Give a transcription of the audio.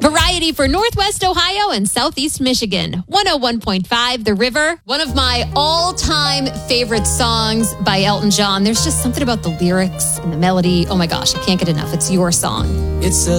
Variety for Northwest Ohio and Southeast Michigan. 101.5 The River. One of my all-time favorite songs by Elton John. There's just something about the lyrics and the melody. Oh my gosh, I can't get enough. It's your song. It's a